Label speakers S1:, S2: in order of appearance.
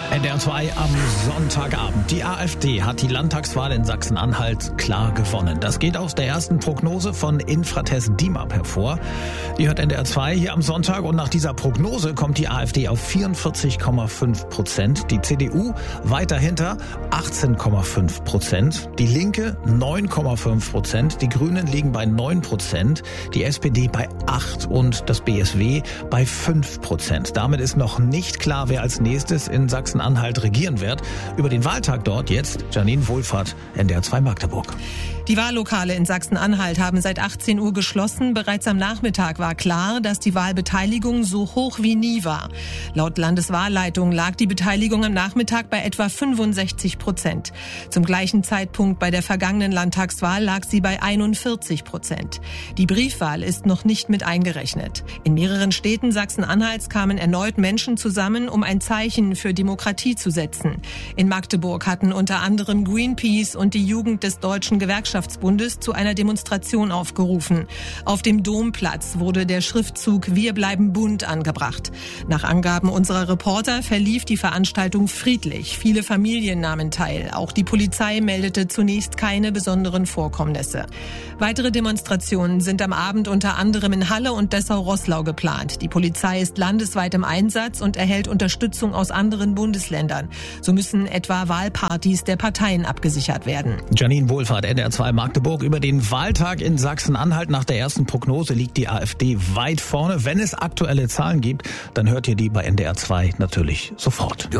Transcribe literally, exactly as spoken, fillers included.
S1: N D R zwei am Sonntagabend. Die AfD hat die Landtagswahl in Sachsen-Anhalt klar gewonnen. Das geht aus der ersten Prognose von Infratest DIMAP hervor. Die hört N D R zwei hier am Sonntag und nach dieser Prognose kommt die AfD auf vierundvierzig Komma fünf Prozent. Die C D U weiter hinter achtzehn Komma fünf Prozent. Die Linke neun Komma fünf Prozent. Die Grünen liegen bei neun Prozent. Die S P D bei acht und das B S W bei fünf Prozent. Damit ist noch nicht klar, wer als nächstes in Sachsen-Anhalt regieren wird. Über den Wahltag dort jetzt Janine Wohlfahrt, N D R zwei Magdeburg.
S2: Die Wahllokale in Sachsen-Anhalt haben seit achtzehn Uhr geschlossen. Bereits am Nachmittag war klar, dass die Wahlbeteiligung so hoch wie nie war. Laut Landeswahlleitung lag die Beteiligung am Nachmittag bei etwa fünfundsechzig Prozent. Zum gleichen Zeitpunkt bei der vergangenen Landtagswahl lag sie bei einundvierzig Prozent. Die Briefwahl ist noch nicht mit eingerechnet. In mehreren Städten Sachsen-Anhalts kamen erneut Menschen zusammen, um ein Zeichen für Demokratie zu setzen. In Magdeburg hatten unter anderem Greenpeace und die Jugend des Deutschen Gewerkschaftsbundes zu einer Demonstration aufgerufen. Auf dem Domplatz wurde der Schriftzug "Wir bleiben bunt" angebracht. Nach Angaben unserer Reporter verlief die Veranstaltung friedlich. Viele Familien nahmen teil. Auch die Polizei meldete zunächst keine besonderen Vorkommnisse. Weitere Demonstrationen sind am Abend unter anderem in Halle und Dessau-Roßlau geplant. Die Polizei ist landesweit im Einsatz und erhält Unterstützung aus anderen Bundesländern. So müssen etwa Wahlpartys der Parteien abgesichert werden.
S1: Janine Wohlfahrt, N D R zwei Magdeburg. Über den Wahltag in Sachsen-Anhalt nach der ersten Prognose liegt die AfD weit vorne. Wenn es aktuelle Zahlen gibt, dann hört ihr die bei N D R zwei natürlich sofort.